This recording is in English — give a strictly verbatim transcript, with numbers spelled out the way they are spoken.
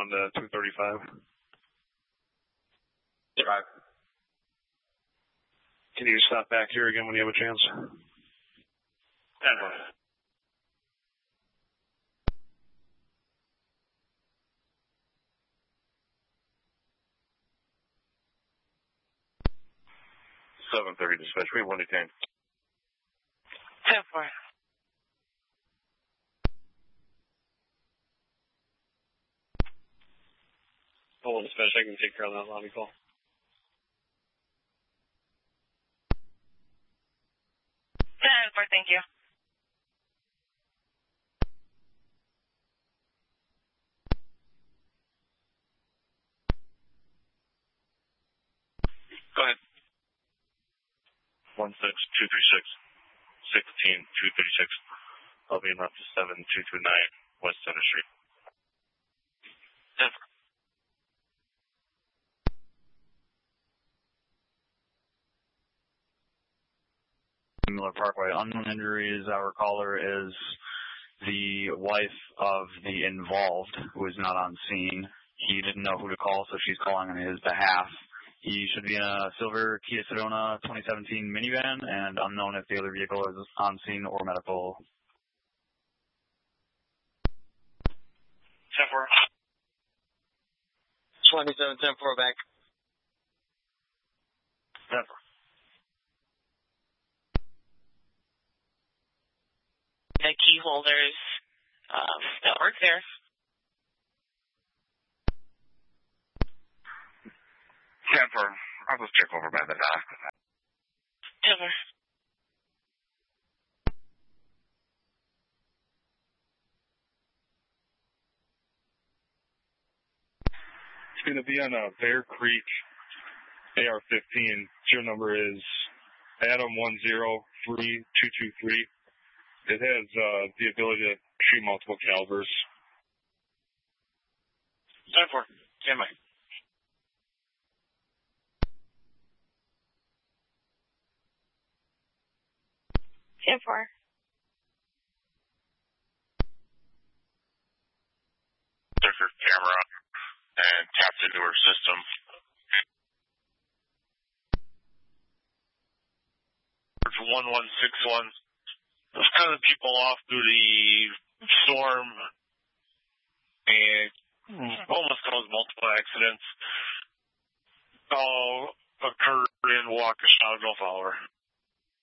down to two thirty-five. Drive. Can you stop back here again when you have a chance? ten four. seven thirty dispatch. We have one detained. ten four. Hold on, dispatch. I can take care of that lobby call. ten four, thank you. Go ahead. one six two three six, sixteen two thirty-six. I'll be left to seven two two nine West Center Street. ten four. Miller Parkway. Unknown injuries. Our caller is the wife of the involved, who is not on scene. He didn't know who to call, so she's calling on his behalf. He should be in a silver Kia Sedona twenty seventeen minivan, and unknown if the other vehicle is on scene or medical. ten four. twenty-seven ten four back. ten four. The key holders um, that work there. ten four. I'll just check over by the dock. ten four. It's going to be on a Bear Creek A R fifteen. Your number is Adam one zero three two two three. It has uh, the ability to shoot multiple calibers. ten four. Stand by. ten four. Took her camera and tapped into her system. one one six one. There's kind of people off through the storm and almost caused multiple accidents. All occurred in Waukesha. Don't follow her.